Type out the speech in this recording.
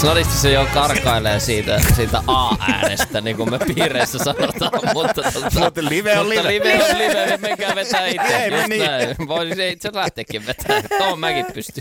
Snadisti se jo karkailee siitä A-äänestä, niin kuin me piireissä sanotaan, mutta live on live. Menkää vetää itse, just niin. Voisi itse lähteekin vetää, tuohon mäkin pystyn.